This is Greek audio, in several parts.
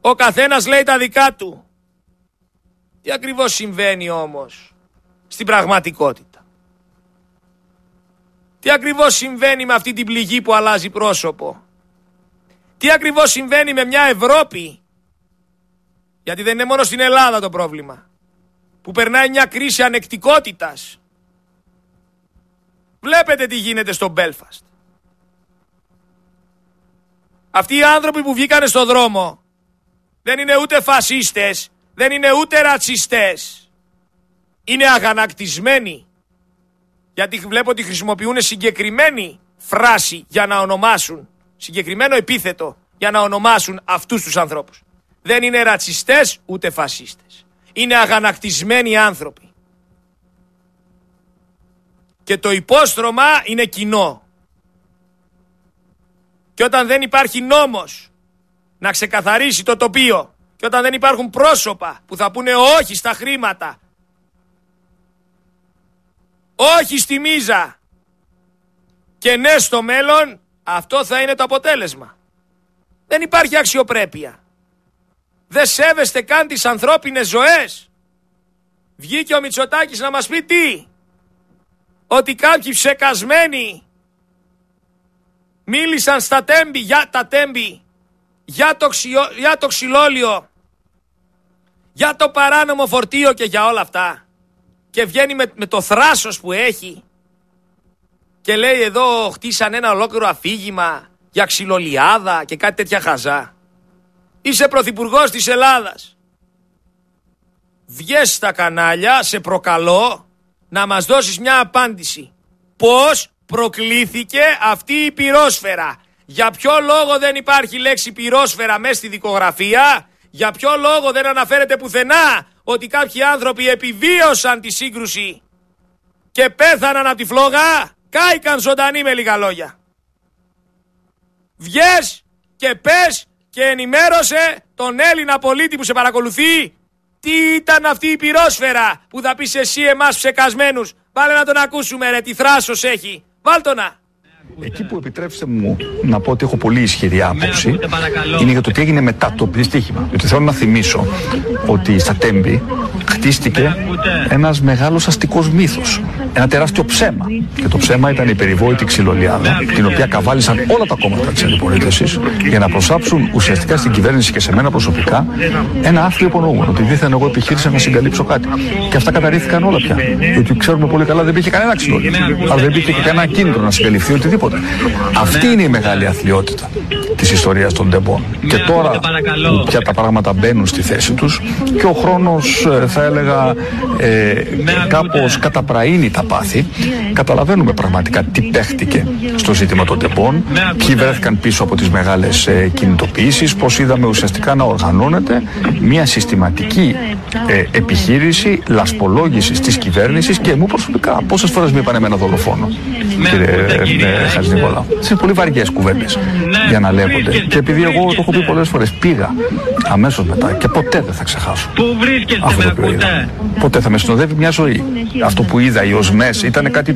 Ο καθένας λέει τα δικά του. Τι ακριβώς συμβαίνει όμως στην πραγματικότητα? Τι ακριβώς συμβαίνει με αυτή την πληγή που αλλάζει πρόσωπο? Τι ακριβώς συμβαίνει με μια Ευρώπη, γιατί δεν είναι μόνο στην Ελλάδα το πρόβλημα, που περνάει μια κρίση ανεκτικότητας? Βλέπετε τι γίνεται στο Μπέλφαστ. Αυτοί οι άνθρωποι που βγήκανε στο δρόμο δεν είναι ούτε φασίστες, δεν είναι ούτε ρατσιστές. Είναι αγανακτισμένοι. Γιατί βλέπω ότι χρησιμοποιούν συγκεκριμένη φράση για να ονομάσουν, συγκεκριμένο επίθετο για να ονομάσουν αυτούς τους ανθρώπους. Δεν είναι ρατσιστές ούτε φασίστες. Είναι αγανακτισμένοι άνθρωποι. Και το υπόστρωμα είναι κοινό. Και όταν δεν υπάρχει νόμος να ξεκαθαρίσει το τοπίο, και όταν δεν υπάρχουν πρόσωπα που θα πούνε όχι στα χρήματα, όχι στη μίζα και ναι στο μέλλον, αυτό θα είναι το αποτέλεσμα. Δεν υπάρχει αξιοπρέπεια. Δεν σέβεστε καν τις ανθρώπινες ζωές. Βγήκε ο Μητσοτάκης να μας πει τι? Ότι κάποιοι ψεκασμένοι μίλησαν στα Τέμπη, για το ξυλόλιο, για το παράνομο φορτίο και για όλα αυτά. Και βγαίνει με το θράσος που έχει και λέει εδώ χτίσαν ένα ολόκληρο αφήγημα για ξυλολιάδα και κάτι τέτοια χαζά. Είσαι πρωθυπουργός της Ελλάδας. Βγες στα κανάλια, σε προκαλώ, να μας δώσεις μια απάντηση. Πώς προκλήθηκε αυτή η πυρόσφαιρα? Για ποιο λόγο δεν υπάρχει λέξη πυρόσφαιρα μέσα στη δικογραφία? Για ποιο λόγο δεν αναφέρεται πουθενά ότι κάποιοι άνθρωποι επιβίωσαν τη σύγκρουση και πέθαναν από τη φλόγα? Κάηκαν ζωντανοί, με λίγα λόγια. Βγες και πες και ενημέρωσε τον Έλληνα πολίτη που σε παρακολουθεί τι ήταν αυτή η πυρόσφαιρα που θα πεις εσύ εμάς ψεκασμένους. Βάλε να τον ακούσουμε ρε, τι θράσος έχει. Βάλτονα. Εκεί που επιτρέψτε μου να πω ότι έχω πολύ ισχυρή άποψη είναι για το τι έγινε μετά το δυστύχημα. Γιατί θέλω να θυμίσω ότι στα Τέμπη χτίστηκε ένας μεγάλος αστικός μύθος. Ένα τεράστιο ψέμα. Και το ψέμα ήταν η περιβόητη ξυλολιάδα, την οποία καβάλισαν όλα τα κόμματα της αντιπολίτευσης για να προσάψουν ουσιαστικά στην κυβέρνηση και σε μένα προσωπικά ένα άθλιο υπονοούμενο. Ότι δίθεν εγώ επιχείρησα να συγκαλύψω κάτι. Και αυτά καταρρίφθηκαν όλα πια. Γιατί ξέρουμε πολύ καλά δεν υπήρχε κανένα ξυλόλιο. Αλλά δεν υπήρχε και κανένα κίνητρο να συγκαλυφθεί οτιδήποτε. Αυτή είναι η μεγάλη αθλιότητα της ιστορίας των Τεμπών. Και τώρα που πια τα πράγματα μπαίνουν στη θέση τους και ο χρόνος θα έλεγα κάπως καταπραίνει τα πάθη, καταλαβαίνουμε πραγματικά τι παίχτηκε στο ζήτημα των Τεμπών, ποιοι βρέθηκαν πίσω από τις μεγάλες κινητοποιήσεις, πώς είδαμε ουσιαστικά να οργανώνεται μια συστηματική επιχείρηση λασπολόγησης της κυβέρνησης και μου προσωπικά πόσες φορές μου είπαν εμένα δολοφόνο, κύριε Χατζηνικολάου. Είναι πολύ βαριές κουβέντες για να λέγονται. Και επειδή εγώ το έχω πει πολλές φορές, πήγα αμέσως μετά και ποτέ δεν θα ξεχάσω. Πού βρίσκεστε, με ακούτε? Ποτέ θα με συνοδεύει μια ζωή. Αυτό που είδα, οι οσμές, ήταν κάτι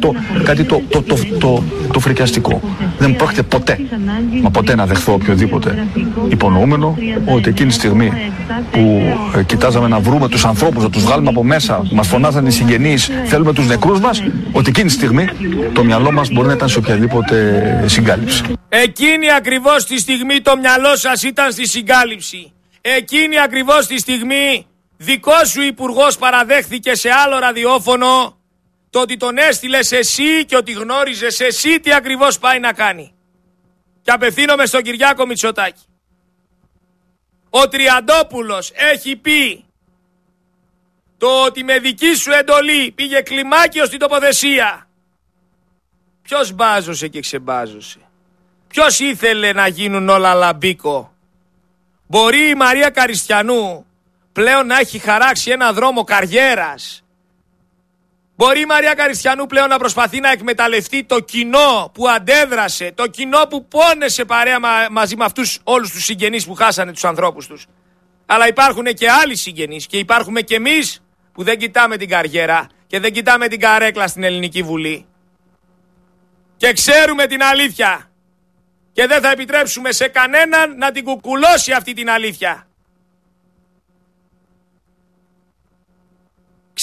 το φρικιαστικό. Δεν πρόκειται ποτέ, μα ποτέ να δεχθώ οποιοδήποτε υπονοούμενο ότι εκείνη τη στιγμή που κοιτάζαμε να βρούμε τους ανθρώπους, να τους βγάλουμε από μέσα, μας φωνάζαν οι συγγενείς, θέλουμε τους νεκρούς μας, ότι εκείνη τη στιγμή το μυαλό μας μπορεί να ήταν σε οποιαδήποτε συγκάλυψη. Εκείνη ακριβώς τη στιγμή το μυαλό σας ήταν στη συγκάλυψη. Εκείνη ακριβώς τη στιγμή δικός σου υπουργός παραδέχθηκε σε άλλο ραδιόφωνο το ότι τον έστειλες εσύ και ότι γνώριζες εσύ τι ακριβώς πάει να κάνει. Και απευθύνομαι στον Κυριάκο Μητσοτάκη. Ο Τριαντόπουλος έχει πει το ότι με δική σου εντολή πήγε κλιμάκιο στην τοποθεσία. Ποιος μπάζωσε και ξεμπάζωσε? Ποιος ήθελε να γίνουν όλα λαμπίκο? Μπορεί η Μαρία Καριστιανού πλέον να έχει χαράξει ένα δρόμο καριέρας. Μπορεί η Μαρία Καριστιανού πλέον να προσπαθεί να εκμεταλλευτεί το κοινό που αντέδρασε, το κοινό που πόνεσε παρέα μαζί με αυτούς όλους τους συγγενείς που χάσανε τους ανθρώπους τους. Αλλά υπάρχουν και άλλοι συγγενείς και υπάρχουμε και εμείς που δεν κοιτάμε την καριέρα και δεν κοιτάμε την καρέκλα στην Ελληνική Βουλή. Και ξέρουμε την αλήθεια. Και δεν θα επιτρέψουμε σε κανέναν να την κουκουλώσει αυτή την αλήθεια.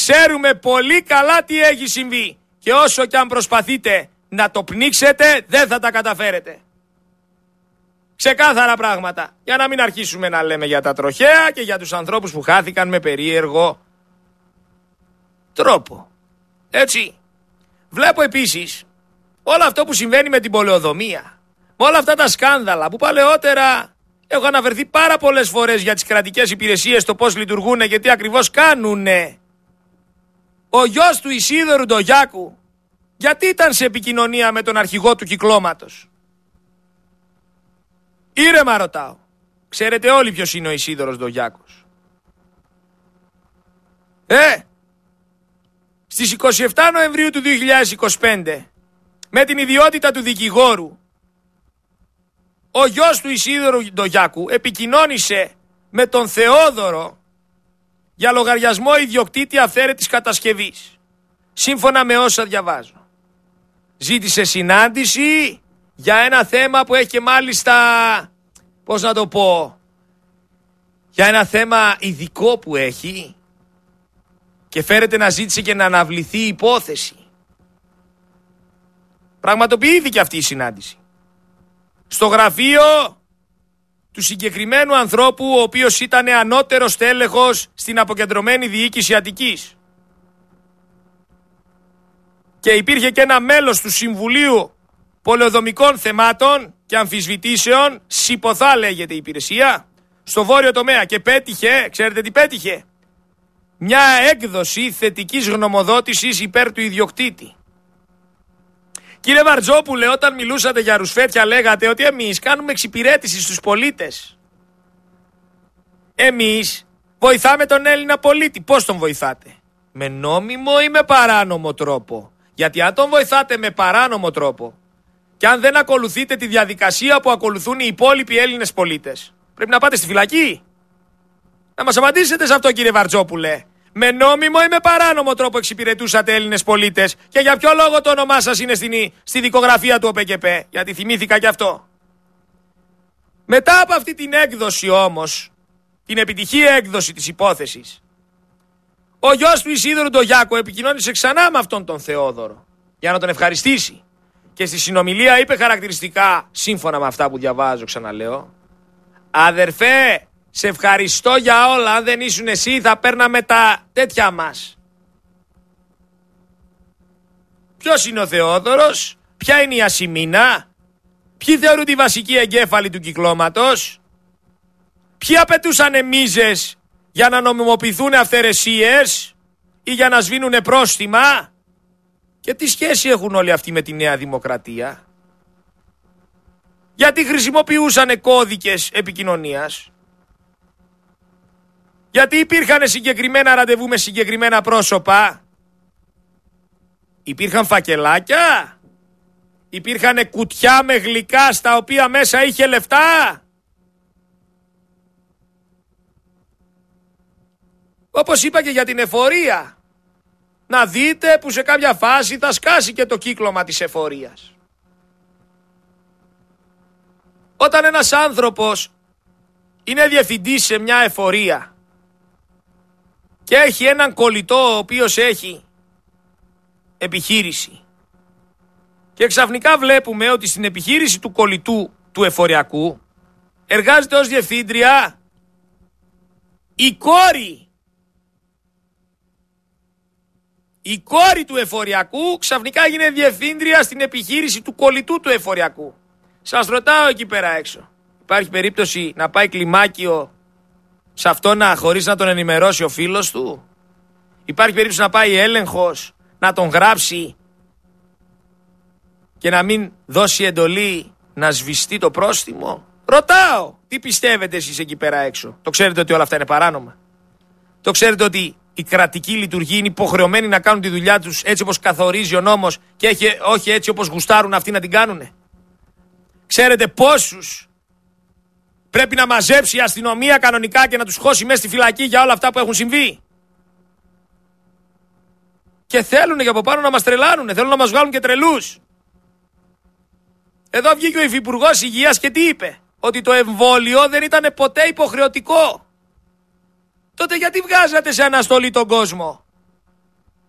Ξέρουμε πολύ καλά τι έχει συμβεί. Και όσο κι αν προσπαθείτε να το πνίξετε, δεν θα τα καταφέρετε. Ξεκάθαρα πράγματα. Για να μην αρχίσουμε να λέμε για τα τροχαία και για τους ανθρώπους που χάθηκαν με περίεργο τρόπο. Έτσι. Βλέπω επίσης όλο αυτό που συμβαίνει με την πολεοδομία. Όλα αυτά τα σκάνδαλα που παλαιότερα έχω αναφερθεί πάρα πολλές φορές για τις κρατικές υπηρεσίες, το πώς λειτουργούν και τι ακριβώς κάνουνε. Ο γιος του Ισίδωρου Ντογιάκου γιατί ήταν σε επικοινωνία με τον αρχηγό του κυκλώματος? Ήρεμα ρωτάω. Ξέρετε όλοι ποιος είναι ο Ισίδωρος Ντογιάκος? Στις 27 Νοεμβρίου του 2025, με την ιδιότητα του δικηγόρου, ο γιος του Ισίδωρου Ντογιάκου επικοινώνησε με τον Θεόδωρο για λογαριασμό ιδιοκτήτη αυθαίρετης κατασκευής. Σύμφωνα με όσα διαβάζω. Ζήτησε συνάντηση για ένα θέμα που έχει και μάλιστα, πώς να το πω, για ένα θέμα ειδικό που έχει και φέρεται να ζήτησε και να αναβληθεί η υπόθεση. Πραγματοποιήθηκε αυτή η συνάντηση στο γραφείο του συγκεκριμένου ανθρώπου, ο οποίος ήταν ανώτερος τέλεχος στην αποκεντρωμένη διοίκηση Αττικής. Και υπήρχε και ένα μέλος του Συμβουλίου Πολεοδομικών Θεμάτων και Αμφισβητήσεων, ΣΥΠΟΘΑ λέγεται η υπηρεσία, στο βόρειο τομέα, και πέτυχε, ξέρετε τι πέτυχε? Μια έκδοση θετικής γνωμοδότησης υπέρ του ιδιοκτήτη. Κύριε Βαρτζόπουλε, όταν μιλούσατε για ρουσφέτια λέγατε ότι εμείς κάνουμε εξυπηρέτηση στους πολίτες. Εμείς βοηθάμε τον Έλληνα πολίτη. Πώς τον βοηθάτε? Με νόμιμο ή με παράνομο τρόπο? Γιατί αν τον βοηθάτε με παράνομο τρόπο και αν δεν ακολουθείτε τη διαδικασία που ακολουθούν οι υπόλοιποι Έλληνες πολίτες, πρέπει να πάτε στη φυλακή. Να μας απαντήσετε σε αυτό, κύριε Βαρτζόπουλε. Με νόμιμο ή με παράνομο τρόπο εξυπηρετούσατε Έλληνες πολίτες και για ποιο λόγο το όνομά σας είναι στη δικογραφία του ΟΠΕΚΕΠΕ? Γιατί θυμήθηκα και αυτό. Μετά από αυτή την έκδοση όμως, την επιτυχή έκδοση της υπόθεσης, ο γιος του Ισίδωρου Ντογιάκου επικοινώνησε ξανά με αυτόν τον Θεόδωρο για να τον ευχαριστήσει. Και στη συνομιλία είπε χαρακτηριστικά, σύμφωνα με αυτά που διαβάζω, ξαναλέω, αδερφέ, σε ευχαριστώ για όλα. Αν δεν ήσουν εσύ θα παίρναμε τα τέτοια μας. Ποιος είναι ο Θεόδωρος? Ποια είναι η Ασημίνα? Ποιοι θεωρούν τη βασική εγκέφαλη του κυκλώματος? Ποιοι απαιτούσαν μίζες για να νομιμοποιηθούν αυθαιρεσίες ή για να σβήνουν πρόστιμα? Και τι σχέση έχουν όλοι αυτοί με τη Νέα Δημοκρατία? Γιατί χρησιμοποιούσαν κώδικες επικοινωνίας? Γιατί υπήρχαν συγκεκριμένα ραντεβού με συγκεκριμένα πρόσωπα? Υπήρχαν φακελάκια? Υπήρχαν κουτιά με γλυκά στα οποία μέσα είχε λεφτά? Όπως είπα και για την εφορία. Να δείτε που σε κάποια φάση θα σκάσει και το κύκλωμα της εφορίας. Όταν ένας άνθρωπος είναι διευθυντής σε μια εφορία και έχει έναν κολλητό ο οποίος έχει επιχείρηση και ξαφνικά βλέπουμε ότι στην επιχείρηση του κολλητού του εφοριακού εργάζεται ως διευθύντρια η κόρη του εφοριακού, ξαφνικά έγινε διευθύντρια στην επιχείρηση του κολλητού του εφοριακού. Σας ρωτάω εκεί πέρα έξω, υπάρχει περίπτωση να πάει κλιμάκιο σε αυτόν χωρίς να τον ενημερώσει ο φίλος του? Υπάρχει περίπτωση να πάει έλεγχος, να τον γράψει και να μην δώσει εντολή να σβηστεί το πρόστιμο? Ρωτάω, τι πιστεύετε εσείς εκεί πέρα έξω? Το ξέρετε ότι όλα αυτά είναι παράνομα? Το ξέρετε ότι η κρατική λειτουργία είναι υποχρεωμένη να κάνουν τη δουλειά τους έτσι όπως καθορίζει ο νόμος και όχι έτσι όπως γουστάρουν αυτοί να την κάνουνε? Ξέρετε πόσους πρέπει να μαζέψει η αστυνομία κανονικά και να τους χώσει μέσα στη φυλακή για όλα αυτά που έχουν συμβεί? Και θέλουν για από πάνω να μας τρελάνουνε, θέλουν να μας βγάλουν και τρελούς. Εδώ βγήκε ο Υφυπουργός Υγείας και τι είπε? Ότι το εμβόλιο δεν ήταν ποτέ υποχρεωτικό. Τότε γιατί βγάζατε σε αναστολή τον κόσμο?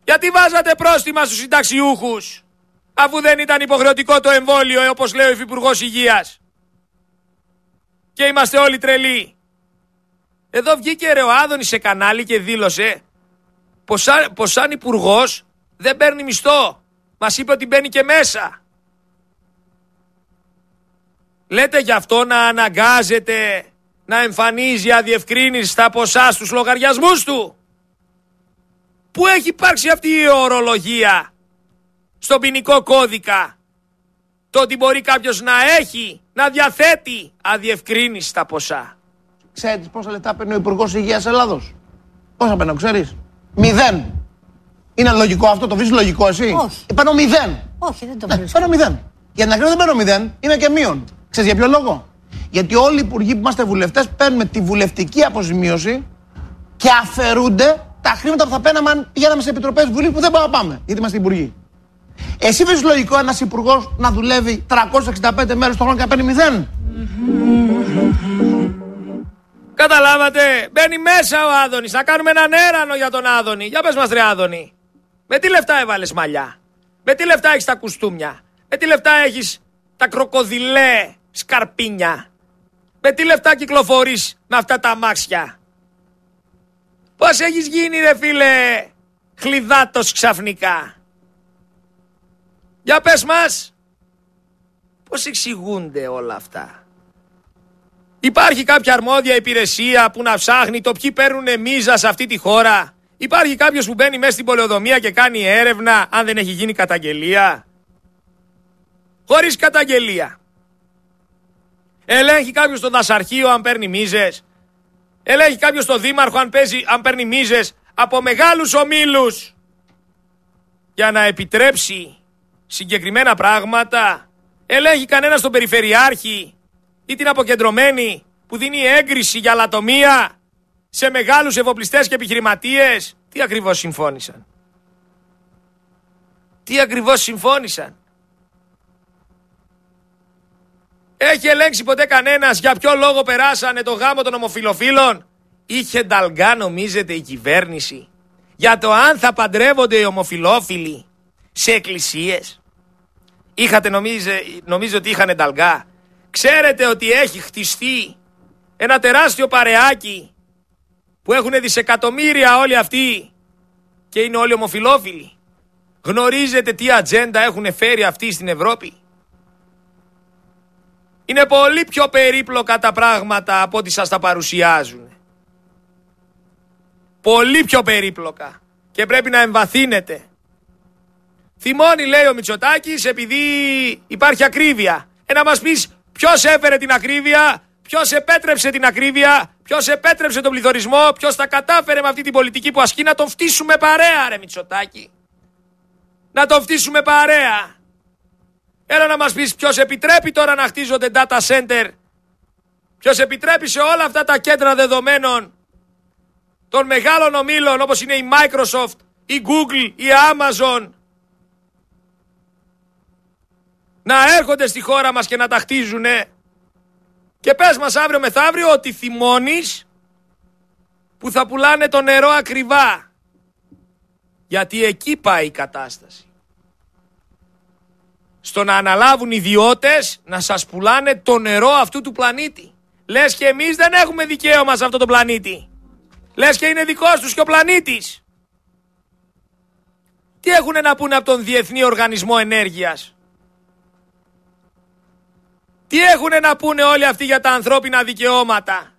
Γιατί βάζατε πρόστιμα στους συνταξιούχους, αφού δεν ήταν υποχρεωτικό το εμβόλιο, όπως λέει ο Υφυπουργός Υγείας. Και είμαστε όλοι τρελοί. Εδώ βγήκε ρε ο Άδωνης σε κανάλι και δήλωσε πως σαν υπουργός δεν παίρνει μισθό. Μας είπε ότι μπαίνει και μέσα. Λέτε γι' αυτό να αναγκάζεται να εμφανίζει αδιευκρίνιστα ποσά στους λογαριασμούς του. Πού έχει υπάρξει αυτή η ορολογία στον ποινικό κώδικα? Το ότι μπορεί κάποιος να διαθέτει αδιευκρίνιστα ποσά. Ξέρεις πόσα λεπτά παίρνει ο Υπουργός Υγείας Ελλάδος? Πόσα παίρνω, ξέρεις? 0. Είναι λογικό αυτό, το βρίσκεις λογικό εσύ? Όχι. Παίρνω 0. Όχι, δεν το βρίσκω. Παίρνω 0. Για την ακρίβεια δεν παίρνω 0, είμαι και μείον. Ξέρεις για ποιο λόγο? Γιατί όλοι οι υπουργοί που είμαστε βουλευτές παίρνουμε τη βουλευτική αποζημίωση και αφαιρούνται τα χρήματα που θα παίρναμε αν πηγαίναμε σε επιτροπές Βουλής που δεν μπορούμε να πάμε, γιατί είμαστε υπουργοί. Εσύ βρίσκεις λογικό ένας υπουργός να δουλεύει 365 μέρες το χρόνο και να παίρνει 0? Καταλάβατε, μπαίνει μέσα ο Άδωνης. Να κάνουμε έναν έρανο για τον Άδωνη. Για πες μας ρε Άδωνη, με τι λεφτά έβαλες μαλλιά? Με τι λεφτά έχεις τα κουστούμια? Με τι λεφτά έχεις τα κροκοδιλέ σκαρπίνια? Με τι λεφτά κυκλοφορείς με αυτά τα αμάξια? Πώς έχεις γίνει ρε φίλε χλιδάτος ξαφνικά? Για πες μας, πώς εξηγούνται όλα αυτά? Υπάρχει κάποια αρμόδια υπηρεσία που να ψάχνει το ποιοι παίρνουνε μίζα σε αυτή τη χώρα? Υπάρχει κάποιος που μπαίνει μέσα στην πολεοδομία και κάνει έρευνα αν δεν έχει γίνει καταγγελία? Χωρίς καταγγελία. Ελέγχει κάποιος το δασαρχείο αν παίρνει μίζες? Ελέγχει κάποιος το δήμαρχο αν παίρνει μίζες από μεγάλους ομίλους για να επιτρέψει συγκεκριμένα πράγματα? Ελέγχει κανένας τον περιφερειάρχη ή την αποκεντρωμένη που δίνει έγκριση για λατομεία σε μεγάλους εφοπλιστές και επιχειρηματίες? Τι ακριβώς συμφώνησαν? Τι ακριβώς συμφώνησαν? Έχει ελέγξει ποτέ κανένας για ποιο λόγο περάσανε το γάμο των ομοφυλοφίλων? Είχε νταλγκά νομίζετε η κυβέρνηση για το αν θα παντρεύονται οι ομοφυλόφιλοι σε εκκλησίες? Είχατε νομίζω ότι είχαν νταλγκά? Ξέρετε ότι έχει χτιστεί ένα τεράστιο παρεάκι που έχουν δισεκατομμύρια όλοι αυτοί και είναι όλοι ομοφυλόφιλοι? Γνωρίζετε τι ατζέντα έχουν φέρει αυτοί στην Ευρώπη? Είναι πολύ πιο περίπλοκα τα πράγματα από ό,τι σας τα παρουσιάζουν. Πολύ πιο περίπλοκα. Και πρέπει να εμβαθύνετε. Θυμώνει λέει ο Μητσοτάκης επειδή υπάρχει ακρίβεια. Να μας πεις ποιος έφερε την ακρίβεια, ποιος επέτρεψε την ακρίβεια, ποιος επέτρεψε τον πληθωρισμό, ποιος τα κατάφερε με αυτή την πολιτική που ασκεί να τον φτύσουμε παρέα ρε Μητσοτάκη. Να τον φτύσουμε παρέα. Έλα να μας πεις ποιος επιτρέπει τώρα να χτίζονται data center, ποιος επιτρέπει σε όλα αυτά τα κέντρα δεδομένων των μεγάλων ομίλων όπως είναι η Microsoft, η Google, η Amazon να έρχονται στη χώρα μας και να τα χτίζουνε? Και πες μας αύριο μεθαύριο ότι θυμώνεις που θα πουλάνε το νερό ακριβά, γιατί εκεί πάει η κατάσταση. Στο να αναλάβουν ιδιώτες να σας πουλάνε το νερό αυτού του πλανήτη. Λες και εμείς δεν έχουμε δικαίωμα σε αυτό το πλανήτη. Λες και είναι δικός τους και ο πλανήτης. Τι έχουνε να πούνε από τον Διεθνή Οργανισμό Ενέργειας? Τι έχουνε να πούνε όλοι αυτοί για τα ανθρώπινα δικαιώματα?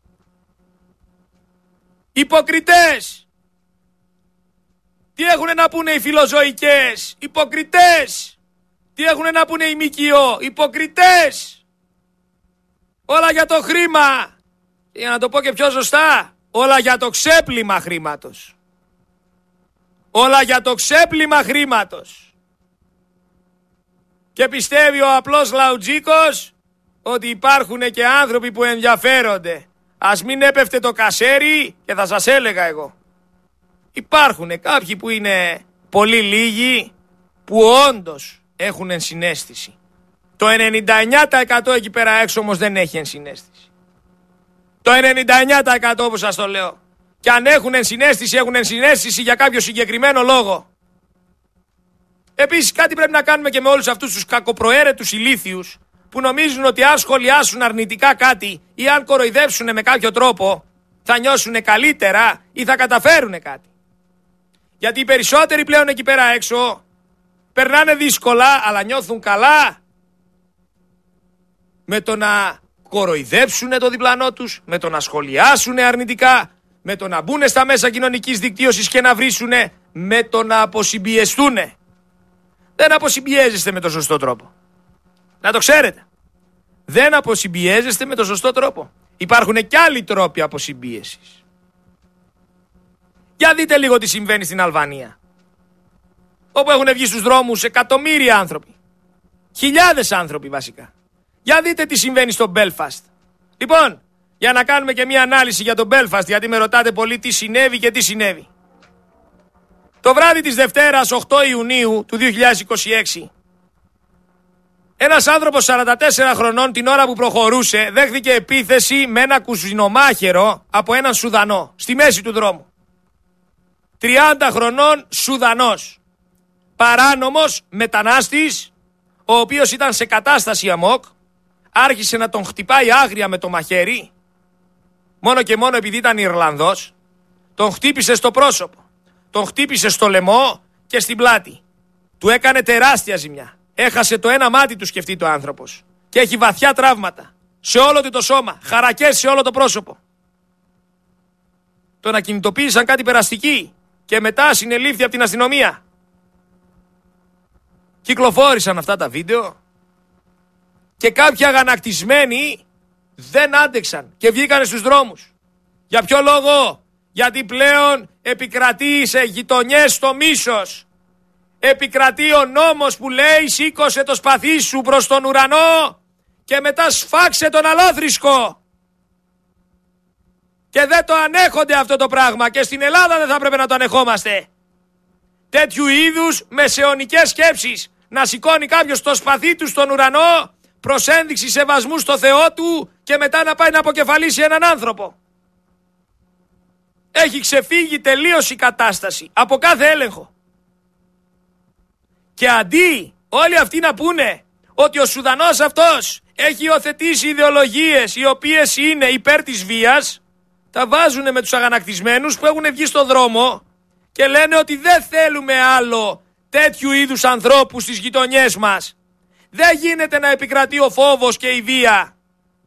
Υποκριτές. Τι έχουνε να πούνε οι φιλοζωικές? Υποκριτές. Τι έχουνε να πούνε οι ΜΚΟ? Υποκριτές. Όλα για το χρήμα. Για να το πω και πιο σωστά, όλα για το ξέπλυμα χρήματος. Όλα για το ξέπλυμα χρήματος. Και πιστεύει ο απλός λαουτζίκος ότι υπάρχουν και άνθρωποι που ενδιαφέρονται. Ας μην έπεφτε το κασέρι και θα σας έλεγα εγώ. Υπάρχουν κάποιοι που είναι πολύ λίγοι που όντως έχουν ενσυναίσθηση. Το 99% εκεί πέρα έξω όμως δεν έχει ενσυναίσθηση. Το 99% όπως σας το λέω. Και αν έχουν ενσυναίσθηση για κάποιο συγκεκριμένο λόγο. Επίσης κάτι πρέπει να κάνουμε και με όλους αυτούς τους κακοπροαίρετους ηλίθιους που νομίζουν ότι αν σχολιάσουν αρνητικά κάτι ή αν κοροϊδέψουν με κάποιο τρόπο θα νιώσουν καλύτερα ή θα καταφέρουν κάτι. Γιατί οι περισσότεροι πλέον εκεί πέρα έξω περνάνε δύσκολα αλλά νιώθουν καλά με το να κοροϊδέψουν το διπλανό τους, με το να σχολιάσουν αρνητικά, με το να μπουν στα μέσα κοινωνικής δικτύωσης και να βρίσουν, με το να αποσυμπιεστούν. Δεν αποσυμπιέζεστε με τον σωστό τρόπο. Να το ξέρετε. Δεν αποσυμπιέζεστε με τον σωστό τρόπο. Υπάρχουν και άλλοι τρόποι αποσυμπίεσης. Για δείτε λίγο τι συμβαίνει στην Αλβανία. Όπου έχουν βγει στους δρόμους εκατομμύρια άνθρωποι. Χιλιάδες άνθρωποι βασικά. Για δείτε τι συμβαίνει στο Belfast. Λοιπόν, για να κάνουμε και μια ανάλυση για το Belfast, γιατί με ρωτάτε πολύ τι συνέβη και τι συνέβη. Το βράδυ της Δευτέρας 8 Ιουνίου του 2026, ένας άνθρωπος 44 χρονών την ώρα που προχωρούσε δέχθηκε επίθεση με ένα κουζινομάχαιρο από έναν Σουδανό στη μέση του δρόμου. 30 χρονών Σουδανός, παράνομος μετανάστης, ο οποίος ήταν σε κατάσταση αμόκ, άρχισε να τον χτυπάει άγρια με το μαχαίρι, μόνο και μόνο επειδή ήταν Ιρλανδός, τον χτύπησε στο πρόσωπο. Τον χτύπησε στο λαιμό και στην πλάτη. Του έκανε τεράστια ζημιά. Έχασε το ένα μάτι του, σκεφτεί το άνθρωπος. Και έχει βαθιά τραύματα. Σε όλο του το σώμα. Χαρακές σε όλο το πρόσωπο. Τον ακινητοποίησαν κάτι περαστικοί. Και μετά συνελήφθη από την αστυνομία. Κυκλοφόρησαν αυτά τα βίντεο. Και κάποιοι αγανακτισμένοι δεν άντεξαν. Και βγήκανε στους δρόμους. Για ποιο λόγο? Γιατί πλέον επικρατεί σε γειτονιές το μίσος. Επικρατεί ο νόμος που λέει σήκωσε το σπαθί σου προς τον ουρανό και μετά σφάξε τον αλόθρησκο. Και δεν το ανέχονται αυτό το πράγμα και στην Ελλάδα δεν θα πρέπει να το ανεχόμαστε. Τέτοιου είδους μεσαιωνικές σκέψεις. Να σηκώνει κάποιος το σπαθί του στον ουρανό προς ένδειξη σεβασμού στο Θεό του και μετά να πάει να αποκεφαλίσει έναν άνθρωπο. Έχει ξεφύγει τελείως η κατάσταση από κάθε έλεγχο. Και αντί όλοι αυτοί να πούνε ότι ο Σουδανός αυτός έχει υιοθετήσει ιδεολογίες οι οποίες είναι υπέρ της βίας, τα βάζουν με τους αγανακτισμένους που έχουν βγει στον δρόμο και λένε ότι δεν θέλουμε άλλο τέτοιου είδους ανθρώπους στις γειτονιές μας. Δεν γίνεται να επικρατεί ο φόβος και η βία.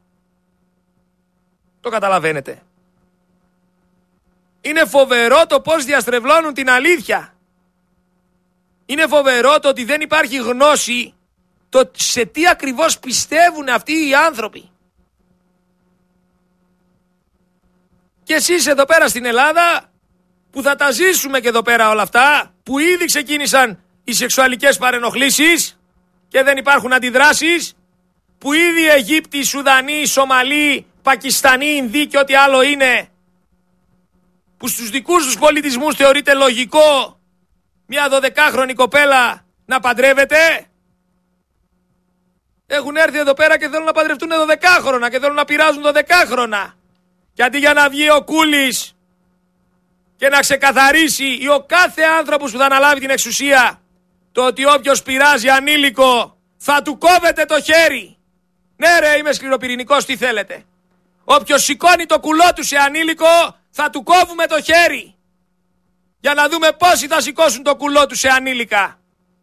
Το καταλαβαίνετε. Είναι φοβερό το πώς διαστρεβλώνουν την αλήθεια. Είναι φοβερό το ότι δεν υπάρχει γνώση το σε τι ακριβώς πιστεύουν αυτοί οι άνθρωποι. Και εσείς εδώ πέρα στην Ελλάδα που θα τα ζήσουμε και εδώ πέρα όλα αυτά, που ήδη ξεκίνησαν οι σεξουαλικές παρενοχλήσεις και δεν υπάρχουν αντιδράσεις, που ήδη οι Αιγύπτιοι, Σουδανοί, Σομαλοί, Πακιστανοί, Ινδοί και ό,τι άλλο είναι, που στους δικούς τους πολιτισμούς θεωρείται λογικό μια 12χρονη κοπέλα να παντρεύεται, έχουν έρθει εδώ πέρα και θέλουν να παντρευτούν 12χρονα και θέλουν να πειράζουν 12χρονα. Γιατί για να βγει ο Κούλης και να ξεκαθαρίσει ή ο κάθε άνθρωπος που θα αναλάβει την εξουσία το ότι όποιος πειράζει ανήλικο θα του κόβεται το χέρι. Ναι ρε, είμαι σκληροπυρηνικός, τι θέλετε. Όποιος σηκώνει το κουλό του σε ανήλικο θα του κόβουμε το χέρι. Για να δούμε πόσοι θα σηκώσουν το κουλό του σε ανήλικα.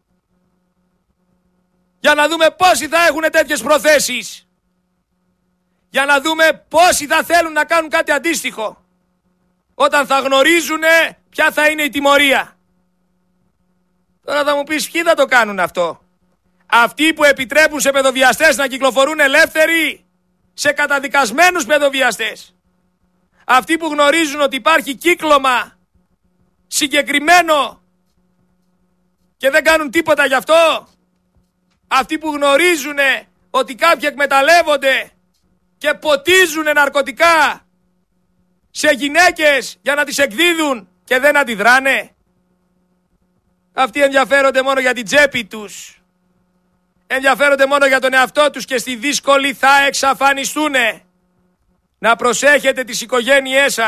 Για να δούμε πόσοι θα έχουν τέτοιες προθέσεις. Για να δούμε πόσοι θα θέλουν να κάνουν κάτι αντίστοιχο. Όταν θα γνωρίζουν ποια θα είναι η τιμωρία. Τώρα θα μου πεις ποιοι θα το κάνουν αυτό. Αυτοί που επιτρέπουν σε παιδοβιαστές να κυκλοφορούν ελεύθεροι, σε καταδικασμένους παιδοβιαστές. Αυτοί που γνωρίζουν ότι υπάρχει κύκλωμα συγκεκριμένο και δεν κάνουν τίποτα γι' αυτό. Αυτοί που γνωρίζουν ότι κάποιοι εκμεταλλεύονται και ποτίζουν ναρκωτικά σε γυναίκες για να τις εκδίδουν και δεν αντιδράνε. Αυτοί ενδιαφέρονται μόνο για την τσέπη τους. Ενδιαφέρονται μόνο για τον εαυτό τους και στη δύσκολη θα εξαφανιστούνε. Να προσέχετε τις οικογένειές σας.